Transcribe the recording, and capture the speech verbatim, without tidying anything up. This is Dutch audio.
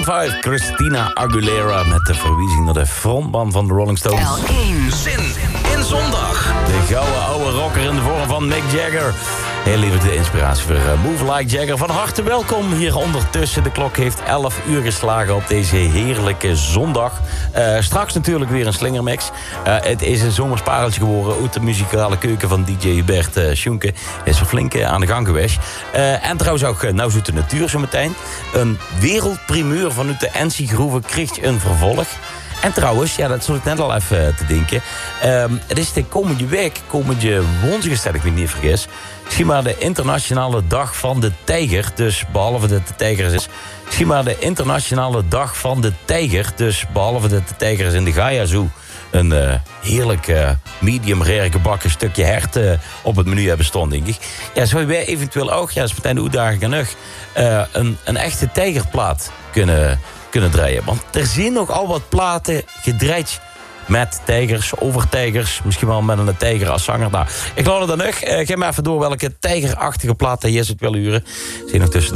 vijf, Christina Aguilera met de verwijzing naar de frontman van de Rolling Stones. L één. Zin in zondag. De gouden oude rocker in de vorm van Mick Jagger. Heel lieve de inspiratie voor uh, Move Like Jagger. Van harte welkom hier ondertussen. De klok heeft elf uur geslagen op deze heerlijke zondag. Uh, straks natuurlijk weer een slingermix. Uh, het is een zomerspareltje geworden uit de muzikale keuken van D J Hubert uh, Schoenke. Is er flink uh, aan de gang geweest. Uh, en trouwens ook uh, Nou Zoete Natuur zo meteen. Een wereldprimeur vanuit de N C Groeve krijgt een vervolg. En trouwens, ja, dat zat ik net al even te denken. Um, het is de komende week, komende woensdag, stel ik me niet vergis. Misschien maar de internationale dag van de tijger. Dus behalve dat de tijger is. Misschien maar de internationale dag van de tijger. Dus behalve dat de tijger is in de Gaia Zoo. Een uh, heerlijk uh, medium rare gebakken stukje hert uh, op het menu hebben staan, denk ik. Ja, zou wij eventueel ook, ja, dat is meteen de uitdaging genoeg, uh, een, een echte tijgerplaat kunnen, kunnen draaien. Want er zijn nogal wat platen gedraaid met tijgers, over tijgers. Misschien wel met een tijger als zanger. Nou, ik laat het dan nog. Uh, geef me even door welke tijgerachtige plaat je het wil huren. Zie je nog tussen